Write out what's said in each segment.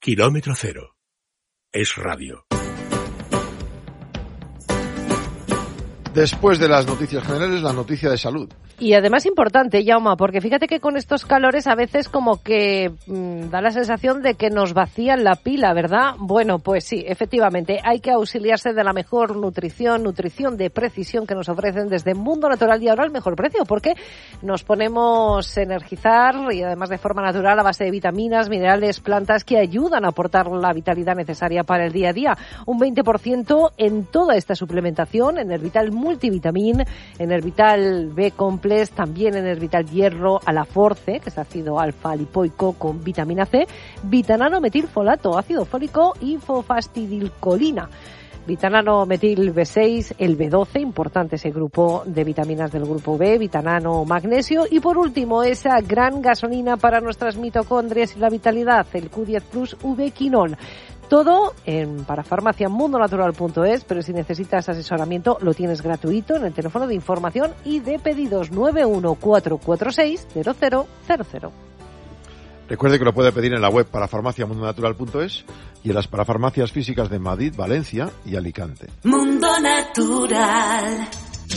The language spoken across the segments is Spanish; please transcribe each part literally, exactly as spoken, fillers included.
Kilómetro cero. Es radio. Después de las noticias generales, la noticia de salud. Y además importante, Jaume, porque fíjate que con estos calores a veces como que mmm, da la sensación de que nos vacían la pila, ¿verdad? Bueno, pues sí, efectivamente, hay que auxiliarse de la mejor nutrición, nutrición de precisión que nos ofrecen desde Mundo Natural y ahora al mejor precio, porque nos ponemos a energizar y además de forma natural a base de vitaminas, minerales, plantas que ayudan a aportar la vitalidad necesaria para el día a día. Un veinte por ciento en toda esta suplementación, en el Vital Multivitamin, en el Vital B Complex, también en el Vital Hierro, Alaforce, que es ácido alfa lipoico con vitamina C, Vitanano metilfolato, ácido fólico y fosfatidilcolina. Vitanano metil B seis, el B doce, importante ese grupo de vitaminas del grupo B, Vitanano magnesio y por último esa gran gasolina para nuestras mitocondrias y la vitalidad, el Q diez Plus V-Quinol. Todo en parafarmacia mundo natural punto es, pero si necesitas asesoramiento lo tienes gratuito en el teléfono de información y de pedidos nueve uno cuatro cuatro seis cero cero cero cero. Recuerde que lo puede pedir en la web parafarmacia mundo natural punto es y en las parafarmacias físicas de Madrid, Valencia y Alicante. Mundo Natural.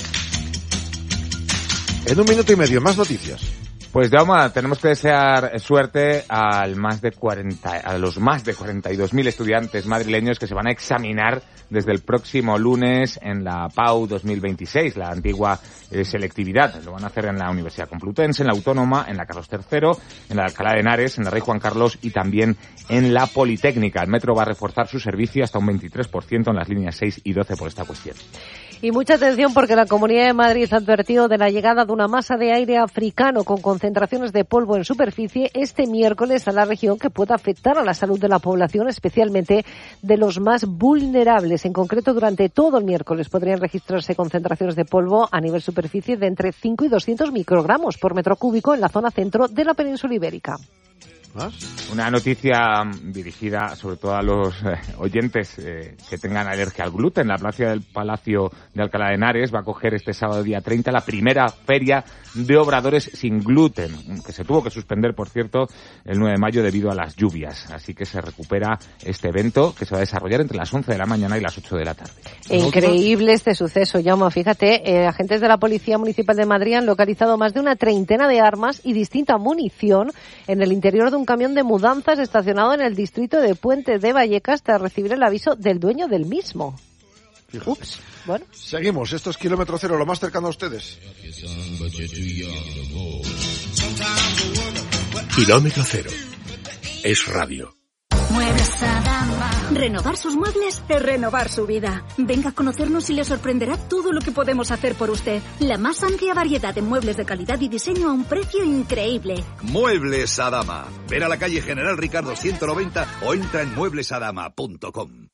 En un minuto y medio, más noticias. Pues Jaume, tenemos que desear suerte al más de cuarenta, a los más de cuarenta y dos mil estudiantes madrileños que se van a examinar desde el próximo lunes en la P A U dos mil veintiséis, la antigua eh, selectividad. Lo van a hacer en la Universidad Complutense, en la Autónoma, en la Carlos tercero, en la Alcalá de Henares, en la Rey Juan Carlos y también en la Politécnica. El Metro va a reforzar su servicio hasta un veintitrés por ciento en las líneas seis y doce por esta cuestión. Y mucha atención porque la Comunidad de Madrid ha advertido de la llegada de una masa de aire africano con concentraciones de polvo en superficie este miércoles a la región que puede afectar a la salud de la población, especialmente de los más vulnerables. En concreto, durante todo el miércoles podrían registrarse concentraciones de polvo a nivel superficie de entre cinco y doscientos microgramos por metro cúbico en la zona centro de la península ibérica. ¿Más? Una noticia dirigida sobre todo a los eh, oyentes eh, que tengan alergia al gluten. La Plaza del Palacio de Alcalá de Henares va a acoger este sábado día treinta la primera feria de obradores sin gluten, que se tuvo que suspender, por cierto, el nueve de mayo debido a las lluvias. Así que se recupera este evento que se va a desarrollar entre las once de la mañana y las ocho de la tarde. Increíble este suceso, Jaume. Fíjate, eh, agentes de la Policía Municipal de Madrid han localizado más de una treintena de armas y distinta munición en el interior de un camión de mudanzas estacionado en el distrito de Puente de Vallecas tras recibir el aviso del dueño del mismo. Fíjate. Ups, bueno. Seguimos, esto es Kilómetro Cero, lo más cercano a ustedes. Kilómetro Cero. Es radio. Muebles Adama. Renovar sus muebles es renovar su vida. Venga a conocernos y le sorprenderá todo lo que podemos hacer por usted. La más amplia variedad de muebles de calidad y diseño a un precio increíble. Muebles Adama. Ven a la calle General Ricardo ciento noventa o entra en muebles adama punto com.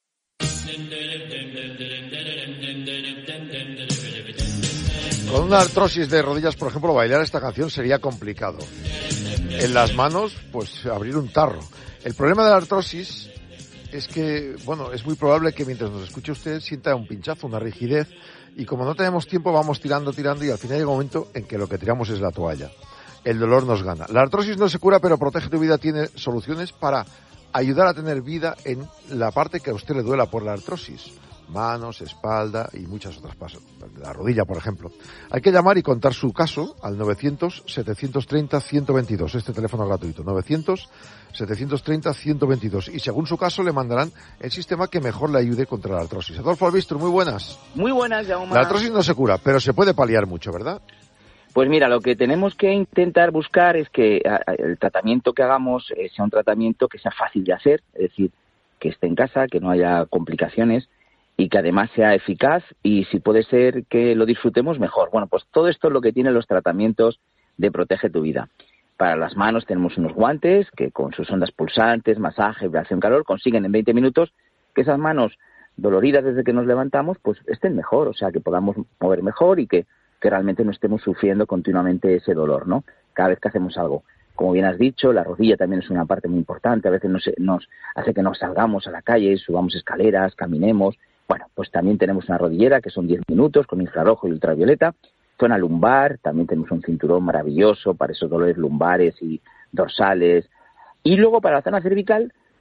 Con una artrosis de rodillas, por ejemplo, bailar esta canción sería complicado. En las manos, pues abrir un tarro. El problema de la artrosis es que, bueno, es muy probable que mientras nos escuche usted sienta un pinchazo, una rigidez, y como no tenemos tiempo vamos tirando, tirando y al final llega un momento en que lo que tiramos es la toalla. El dolor nos gana. La artrosis no se cura, pero Protege tu Vida tiene soluciones para ayudar a tener vida en la parte que a usted le duela por la artrosis. Manos, espalda y muchas otras cosas. La rodilla, por ejemplo. Hay que llamar y contar su caso al novecientos, setecientos treinta, ciento veintidós. Este teléfono gratuito. novecientos, setecientos treinta, ciento veintidós. Y según su caso le mandarán el sistema que mejor le ayude contra la artrosis. Adolfo Albistro, muy buenas. Muy buenas, Jaume. La artrosis no se cura, pero se puede paliar mucho, ¿verdad? Pues mira, lo que tenemos que intentar buscar es que el tratamiento que hagamos sea un tratamiento que sea fácil de hacer, es decir, que esté en casa, que no haya complicaciones y que además sea eficaz y si puede ser que lo disfrutemos mejor. Bueno, pues todo esto es lo que tienen los tratamientos de Protege tu Vida. Para las manos tenemos unos guantes que con sus ondas pulsantes, masaje, vibración, calor, consiguen en veinte minutos que esas manos doloridas desde que nos levantamos pues estén mejor, o sea, que podamos mover mejor y que, que realmente no estemos sufriendo continuamente ese dolor, ¿no? Cada vez que hacemos algo. Como bien has dicho, la rodilla también es una parte muy importante, a veces nos, nos hace que nos salgamos a la calle, subamos escaleras, caminemos. Bueno, pues también tenemos una rodillera que son diez minutos con infrarrojo y ultravioleta. Zona lumbar, también tenemos un cinturón maravilloso para esos dolores lumbares y dorsales. Y luego para la zona cervical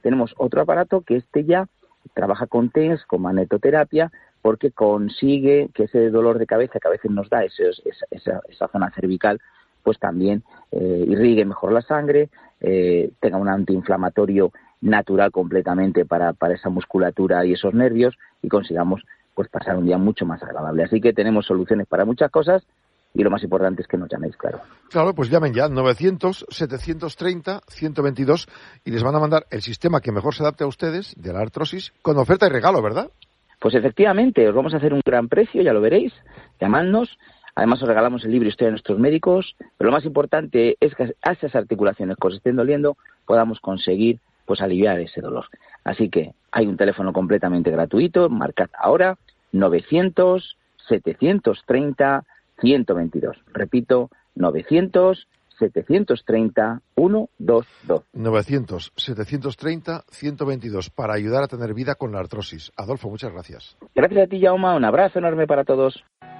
tenemos otro aparato que este ya trabaja con T E N S, con magnetoterapia, porque consigue que ese dolor de cabeza que a veces nos da, ese, esa, esa, esa zona cervical, pues también eh, irrigue mejor la sangre, eh, tenga un antiinflamatorio natural completamente para, para esa musculatura y esos nervios, y consigamos pues pasar un día mucho más agradable. Así que tenemos soluciones para muchas cosas, y lo más importante es que nos llaméis, claro. Claro, pues llamen ya, novecientos, setecientos treinta, ciento veintidós, y les van a mandar el sistema que mejor se adapte a ustedes, de la artrosis, con oferta y regalo, ¿verdad? Pues efectivamente, os vamos a hacer un gran precio, ya lo veréis, llamadnos. Además os regalamos el libro Historia de nuestros médicos, pero lo más importante es que a esas articulaciones que os estén doliendo podamos conseguir pues aliviar ese dolor. Así que hay un teléfono completamente gratuito, marcad ahora novecientos, setecientos treinta, ciento veintidós. Repito, novecientos, setecientos treinta, ciento veintidós. novecientos, setecientos treinta, ciento veintidós, para ayudar a tener vida con la artrosis. Adolfo, muchas gracias. Gracias a ti, Jaume, un abrazo enorme para todos.